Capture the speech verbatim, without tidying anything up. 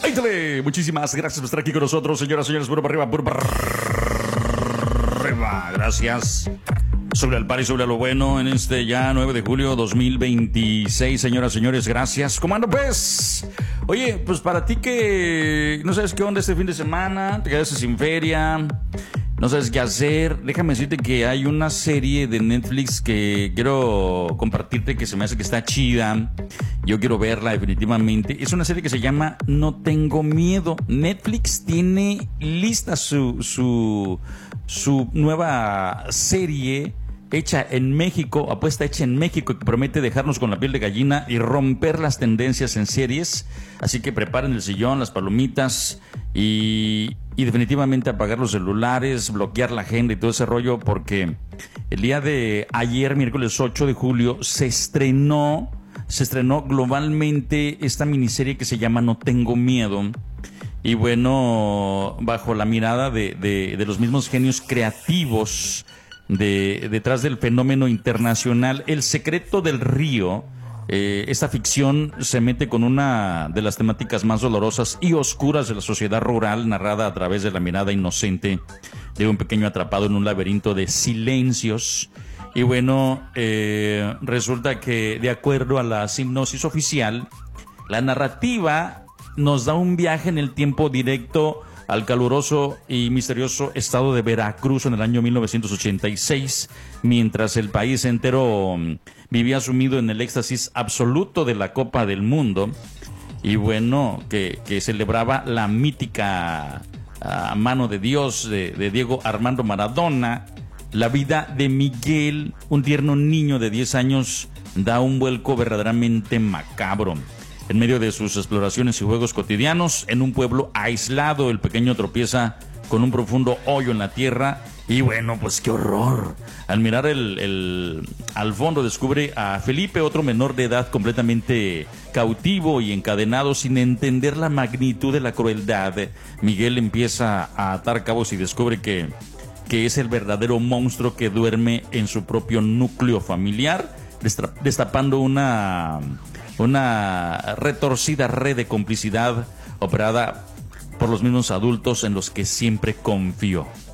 Ándale, muchísimas gracias por estar aquí con nosotros, señoras y señores. Puro para arriba, puro para arriba. Gracias. Sobre el par y sobre lo bueno en este ya nueve de julio dos mil veintiséis, señoras y señores, gracias. ¿Cómo ando, pues? Oye, pues para ti que no sabes qué onda este fin de semana, te quedaste sin feria, no sabes qué hacer, déjame decirte que hay una serie de Netflix que quiero compartirte que se me hace que está chida. Yo quiero verla definitivamente. Es una serie que se llama No Tengo Miedo. Netflix tiene lista su, su, su nueva serie hecha en México, apuesta hecha en México, que promete dejarnos con la piel de gallina y romper las tendencias en series. Así que preparen el sillón, las palomitas y, y definitivamente apagar los celulares, bloquear la agenda y todo ese rollo, porque el día de ayer, miércoles ocho de julio, se estrenó, se estrenó globalmente esta miniserie que se llama No Tengo Miedo. Y bueno, bajo la mirada de, de, de los mismos genios creativos De, detrás del fenómeno internacional El Secreto del Río. Eh, esta ficción se mete con una de las temáticas más dolorosas y oscuras de la sociedad rural, narrada a través de la mirada inocente de un pequeño atrapado en un laberinto de silencios. Y bueno, eh, resulta que de acuerdo a la hipnosis oficial, la narrativa nos da un viaje en el tiempo directo al caluroso y misterioso estado de Veracruz en el año mil novecientos ochenta y seis, mientras el país entero vivía sumido en el éxtasis absoluto de la Copa del Mundo. Y bueno, que, que celebraba la mítica uh, mano de Dios de, de Diego Armando Maradona. La vida de Miguel, un tierno niño de diez años, da un vuelco verdaderamente macabro. En medio de sus exploraciones y juegos cotidianos, en un pueblo aislado, el pequeño tropieza con un profundo hoyo en la tierra. Y bueno, pues qué horror. Al mirar el, el, al fondo descubre a Felipe, otro menor de edad completamente cautivo y encadenado sin entender la magnitud de la crueldad. Miguel empieza a atar cabos y descubre que, que es el verdadero monstruo que duerme en su propio núcleo familiar, destapando una... una retorcida red de complicidad operada por los mismos adultos en los que siempre confió.